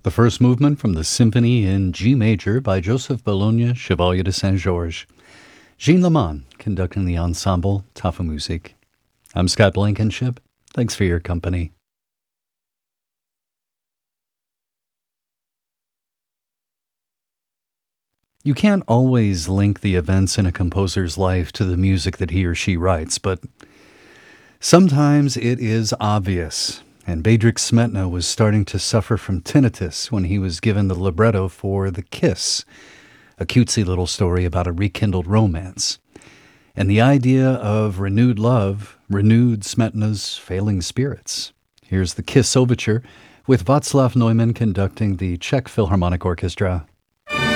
The first movement from the Symphony in G major by Joseph Bologna, Chevalier de Saint-Georges. Jean Lamont conducting the ensemble Tafelmusik. I'm Scott Blankenship. Thanks for your company. You can't always link the events in a composer's life to the music that he or she writes, but sometimes it is obvious. And Bedřich Smetana was starting to suffer from tinnitus when he was given the libretto for The Kiss, a cutesy little story about a rekindled romance. And the idea of renewed love renewed Smetana's failing spirits. Here's the Kiss Overture with Václav Neumann conducting the Czech Philharmonic Orchestra.